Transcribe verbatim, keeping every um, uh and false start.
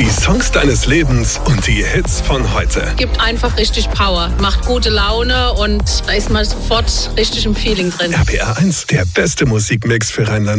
Die Songs deines Lebens und die Hits von heute. Gibt einfach richtig Power, macht gute Laune und da ist man sofort richtig im Feeling drin. R P R eins, der beste Musikmix für Rheinland.